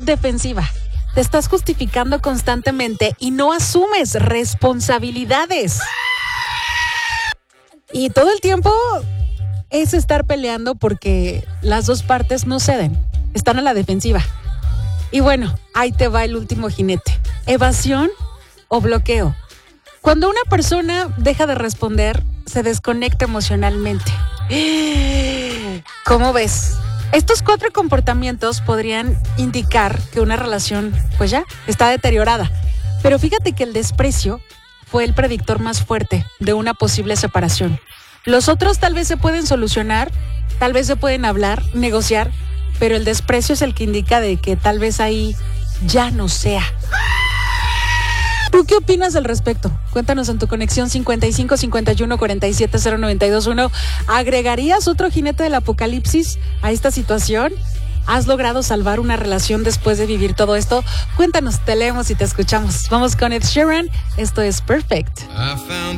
defensiva. Te estás justificando constantemente y no asumes responsabilidades. Y todo el tiempo es estar peleando porque las dos partes no ceden, están a la defensiva. Y bueno, ahí te va el último jinete. Evasión o bloqueo. Cuando una persona deja de responder, se desconecta emocionalmente. ¿Cómo ves? Estos 4 comportamientos podrían indicar que una relación, pues ya, está deteriorada. Pero fíjate que el desprecio fue el predictor más fuerte de una posible separación. Los otros tal vez se pueden solucionar, tal vez se pueden hablar, negociar, pero el desprecio es el que indica de que tal vez ahí ya no sea. ¿Tú qué opinas al respecto? Cuéntanos en tu conexión 55 51 47 0921. ¿Agregarías otro jinete del apocalipsis a esta situación? ¿Has logrado salvar una relación después de vivir todo esto? Cuéntanos, te leemos y te escuchamos. Vamos con Ed Sheeran. Esto es Perfect.